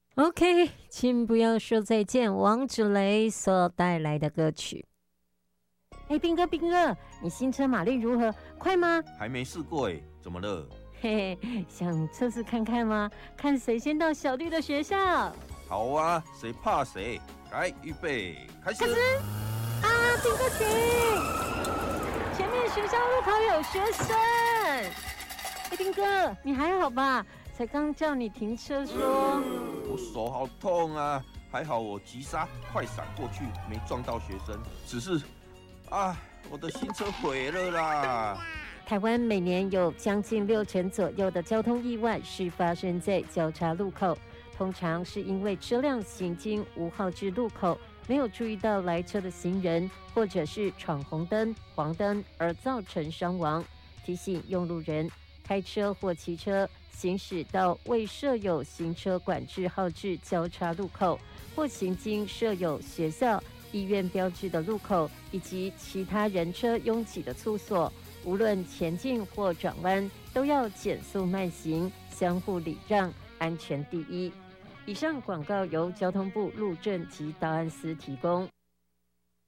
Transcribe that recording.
OK，请不要说再见，王芷蕾所带来的歌曲。哎，斌哥，你新车马力如何？快吗？ 还没试过哎，怎么了？ 嘿嘿，想测试看看吗？看谁先到小弟的学校。 好啊，谁怕谁？来，预备，开始！ 啊，斌哥停！前面学校路口有学生。哎，斌哥，你还好吧？才刚叫你停车说。 我手好痛啊，还好我急刹快闪过去，没撞到学生。只是，我的新车毁了啦！ 台湾每年有将近60%左右的交通意外是发生在交叉路口，通常是因为车辆行经无号志路口，没有注意到来车的行人，或者是闯红灯、黄灯而造成伤亡。提醒用路人，开车或骑车行驶到未设有行车管制号志交叉路口，或行经设有学校、医院标志的路口，以及其他人车拥挤的处所，无论前进或转弯，都要减速慢行，相互礼让，安全第一。以上广告由交通部路政及档案司提供。